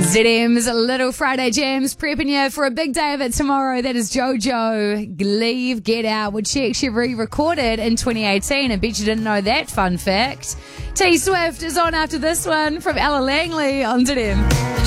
ZM's Little Friday Jams prepping you for a big day of it tomorrow. That is JoJo Leave Get Out, which she actually re-recorded in 2018. I bet you didn't know that fun fact. T Swift is on after this one from Ella Langley on ZM.